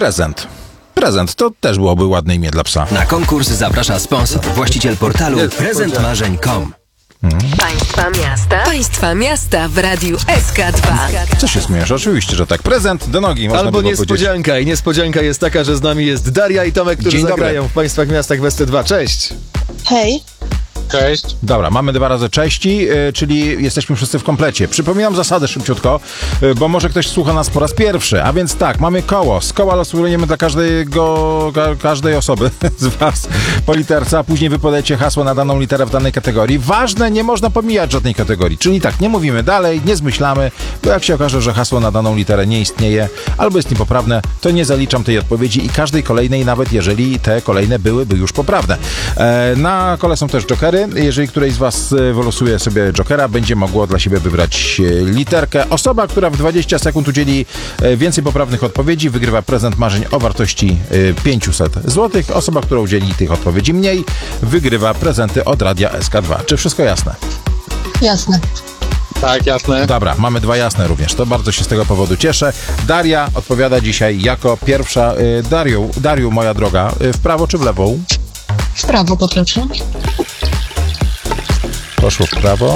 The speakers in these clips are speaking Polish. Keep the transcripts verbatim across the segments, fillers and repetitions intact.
Prezent. Prezent to też byłoby ładne imię dla psa. Na konkurs zaprasza sponsor, właściciel portalu prezent marzeń kropka com. Hmm. Państwa miasta. Państwa miasta w radiu S K dwa. Co się śmiejesz? Oczywiście, że tak. Prezent do nogi, można Albo było niespodzianka. powiedzieć. I niespodzianka jest taka, że z nami jest Daria i Tomek, którzy Dzień dobry. zagrają w Państwach miastach w S T dwa. Cześć! Hej. Cześć. Dobra, mamy dwa razy cześci, yy, czyli jesteśmy wszyscy w komplecie. Przypominam zasady szybciutko, yy, bo może ktoś słucha nas po raz pierwszy. A więc tak, mamy koło. Z koła losujemy dla każdego, ka, każdej osoby z was po literce, a później wypowiadacie hasło na daną literę w danej kategorii. Ważne, nie można pomijać żadnej kategorii. Czyli tak, nie mówimy dalej, nie zmyślamy, bo jak się okaże, że hasło na daną literę nie istnieje albo jest niepoprawne, to nie zaliczam tej odpowiedzi i każdej kolejnej, nawet jeżeli te kolejne byłyby już poprawne. E, na kole są też jokery. Jeżeli któreś z was wylosuje sobie jokera, będzie mogło dla siebie wybrać literkę. Osoba, która w dwadzieścia sekund udzieli więcej poprawnych odpowiedzi, wygrywa prezent marzeń o wartości pięćset złotych. Osoba, która udzieli tych odpowiedzi mniej, wygrywa prezenty od Radia S K dwa. Czy wszystko jasne? Jasne. Tak, jasne. Dobra, mamy dwa jasne również. To bardzo się z tego powodu cieszę. Daria odpowiada dzisiaj jako pierwsza. Dariu, Dariu, moja droga, w prawo czy w lewo? W prawo poproszę. Poszło w prawo.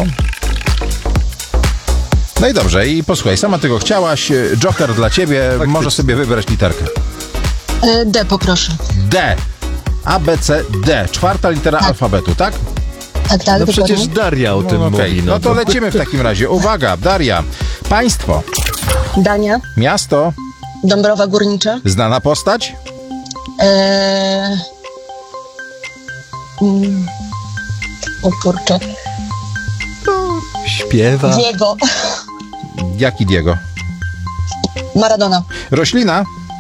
No i dobrze, i posłuchaj, sama tego chciałaś. Joker dla ciebie, Faktycznie. możesz sobie wybrać literkę. E, D poproszę. D. A, B, C, D. Czwarta litera Tak. alfabetu, tak? Tak, tak, No dokładnie. przecież Daria o tym No, okej. mówi. No to lecimy w takim razie. Uwaga, Daria. Państwo. Dania. Miasto. Dąbrowa Górnicza. Znana postać. E... Mm. O kurczę. Śpiewa. Diego. Jaki Diego? Maradona. Roślina.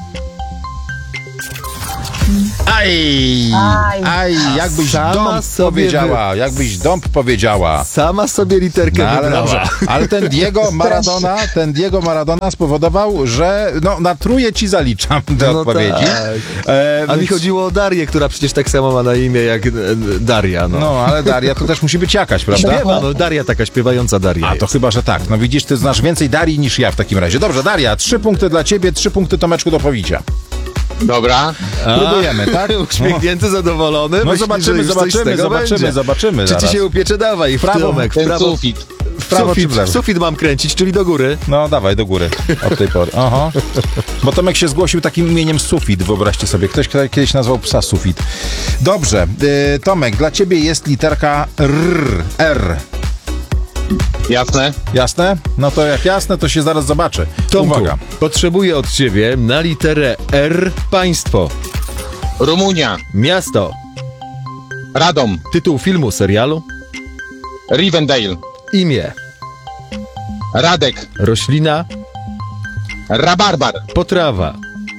Aj, Aj. aj, jakbyś sama dąb sobie powiedziała, jakbyś dąb powiedziała. Sama sobie literkę No, ale wybrała. dobrze. Ale ten Diego Maradona, ten Diego Maradona spowodował, że no na truje ci zaliczam te No odpowiedzi. tak. E, A mi więc- chodziło o Darię, która przecież tak samo ma na imię jak e, Daria. No. No, ale Daria to też musi być jakaś, prawda? Śpiewa, no Daria taka śpiewająca Daria A to jest. chyba, że tak. No widzisz, ty znasz więcej Darii niż ja w takim razie. Dobrze, Daria, trzy punkty dla ciebie, trzy punkty Tomeczku do powicia. Dobra. A, Próbujemy, tak? Uśmiechnięty, zadowolony. No Myśli, zobaczymy, że już coś z zobaczymy, tego zobaczymy, będzie. zobaczymy Czy ci zaraz. się upiecze? Dawaj, w Prawo, Tomek, w Ten prawo. sufit. W prawo czy Sufit, w lewo? sufit mam kręcić, czyli do góry. No dawaj, do góry od tej pory. Aha. Bo Tomek się zgłosił takim imieniem Sufit, wyobraźcie sobie. Ktoś kto kiedyś nazwał psa Sufit. Dobrze, y, Tomek, dla ciebie jest literka R. R. Jasne. Jasne? No to jak jasne, to się zaraz zobaczy. Tomku, Uwaga. potrzebuję od ciebie na literę R państwo, Rumunia. miasto, Radom. tytuł filmu, serialu, Rivendale. imię, Radek. roślina, Rabarbar. potrawa,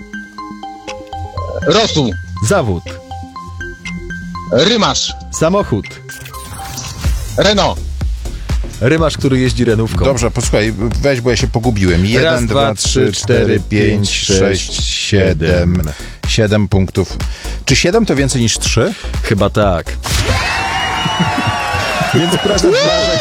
Rosół. zawód, Rymarz. samochód, Renault. rymarz, który jeździ renówką. Dobrze, posłuchaj, weź, bo ja się pogubiłem. Jeden, dwa, trzy, cztery, pięć, sześć, siedem. Siedem punktów. Czy siedem to więcej niż trzy? Chyba tak. Więc prezent marzeń.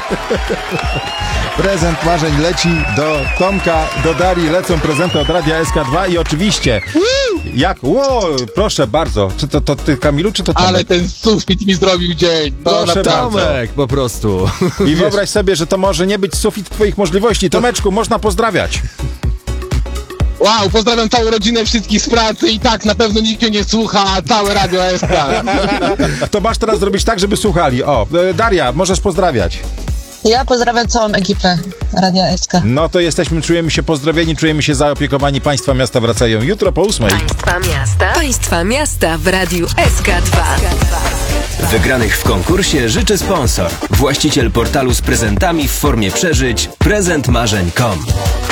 Prezent marzeń leci do Tomka, do Darii, lecą prezenty od Radia S K dwa i oczywiście jak, wow, proszę bardzo, czy to, to ty Kamilu, czy to Tomek? Ale ten sufit mi zrobił dzień. No, Proszę naprawdę. Tomek, po prostu. I wyobraź sobie, że to może nie być sufit twoich możliwości. Tomeczku, można pozdrawiać. Wow, pozdrawiam całą rodzinę, wszystkich z pracy i tak, na pewno nikt mnie nie słucha, całe Radio S K. To masz teraz zrobić tak, żeby słuchali. O, e, Daria, możesz pozdrawiać. Ja pozdrawiam całą ekipę Radia S K. No to jesteśmy, czujemy się pozdrowieni, czujemy się zaopiekowani. Państwa miasta wracają jutro po ósmej. Państwa miasta. Państwa miasta w radiu S K dwa. Wygranych w konkursie życzy sponsor, właściciel portalu z prezentami w formie przeżyć prezent marzeń kropka com.